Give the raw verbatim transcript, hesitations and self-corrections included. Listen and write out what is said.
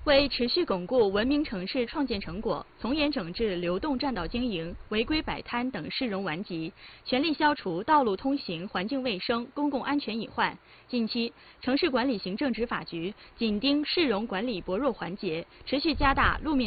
为持续巩固文明城市创建成果，从严整治流动占道经营、违规摆摊等市容顽疾，全力消除道路通行环境卫生、公共安全隐患。近期，城市管理行政执法局紧盯市容管理薄弱环节，持续加大路面